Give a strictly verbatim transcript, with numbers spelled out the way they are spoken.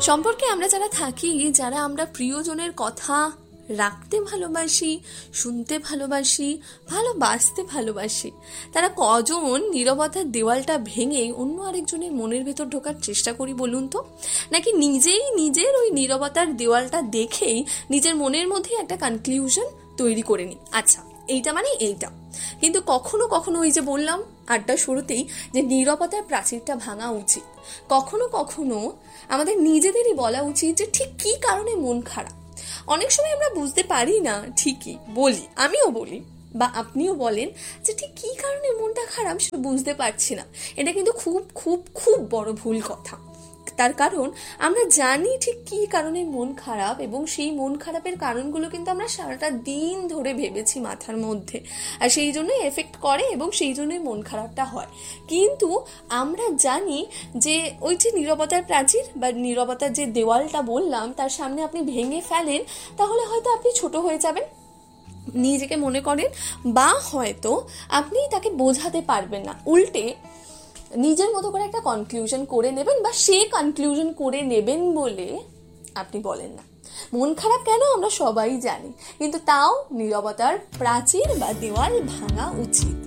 সম্পর্কে আমরা যারা থাকি, যারা আমরা প্রিয়জনের কথা রাখতে ভালোবাসি, শুনতে ভালোবাসি, ভালোবাসতে ভালোবাসি, তারা কজন নীরবতার দেওয়ালটা ভেঙে অন্য আরেকজনের মনের ভেতর ঢোকার চেষ্টা করি বলুন তো? নাকি নিজেই নিজের ওই নীরবতার দেওয়ালটা দেখেই নিজের মনের মধ্যে একটা কনক্লিউশন তৈরি করে নিই, আচ্ছা এইটা মানে এইটা। কিন্তু কখনো কখনো ওই যে বললাম আড্ডা শুরুতেই যে নীরবতার প্রাচীরটা ভাঙা উচিত। কখনো কখনো আমাদের নিজেদেরই বলা উচিত যে ঠিক কী কারণে মন খারাপ। অনেক সময় আমরা বুঝতে পারি না, ঠিকই বলি, আমিও বলি বা আপনিও বলেন যে ঠিক কী কারণে মনটা খারাপ সেটা বুঝতে পারছি না। এটা কিন্তু খুব খুব খুব বড় ভুল কথা। তার কারণ আমরা জানি ঠিক কী কারণে মন খারাপ, এবং সেই মন খারাপের কারণগুলো কিন্তু আমরা সারাটা দিন ধরে ভেবেছি মাথার মধ্যে, আর সেই জন্যই এফেক্ট করে এবং সেই জন্যই মন খারাপটা হয়। কিন্তু আমরা জানি যে ওই যে নীরবতার প্রাচীর বা নীরবতার যে দেওয়ালটা বললাম তার সামনে আপনি ভেঙে ফেলেন, তাহলে হয়তো আপনি ছোট হয়ে যাবেন, নিজেকে মনে করেন, বা হয়তো আপনি তাকে বোঝাতে পারবেন না, উল্টে নিজের মতো করে একটা কনক্লুশন করে নেবেন, বা সে কনক্লুশন করে নেবেন বলে আপনি বলেন না। মন খারাপ কেন আমরা সবাই জানি, কিন্তু তাও নীরবতার প্রাচীর বা দেওয়াল ভাঙা উচিত।